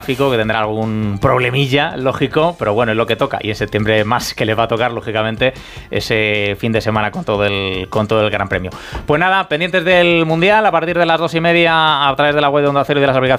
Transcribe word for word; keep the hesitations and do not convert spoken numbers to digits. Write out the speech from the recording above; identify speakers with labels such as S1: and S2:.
S1: que tendrá algún problemilla, lógico, pero bueno, es lo que toca. Y en septiembre más que le va a tocar, lógicamente, ese fin de semana con todo el con todo el Gran Premio. Pues nada, pendientes del Mundial, a partir de las dos y media, a través de la web de Onda Cero y de las aplicaciones